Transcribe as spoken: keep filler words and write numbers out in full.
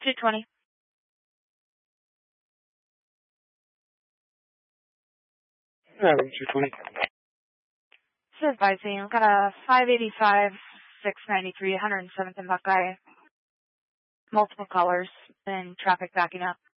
two twenty. Avenue two twenty. So advising, I've got a five eighty-five, six ninety-three, one hundred seventh and Buckeye. Multiple colors and traffic backing up.